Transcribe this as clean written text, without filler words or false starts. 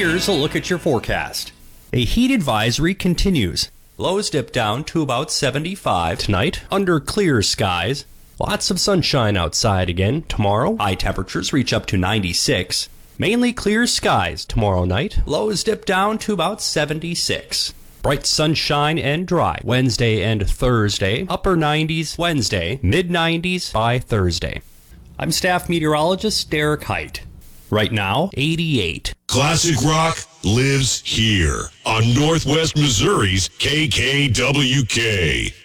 Here's a look at your forecast. A heat advisory continues. Lows dip down to about 75 tonight under clear skies. Lots of sunshine outside again tomorrow. High temperatures reach up to 96. Mainly clear skies tomorrow night. Lows dip down to about 76. Bright sunshine and dry Wednesday and Thursday. Upper 90s Wednesday, mid 90s by Thursday. I'm staff meteorologist Derek Height. Right now, 88. Classic rock lives here on Northwest Missouri's KKWK.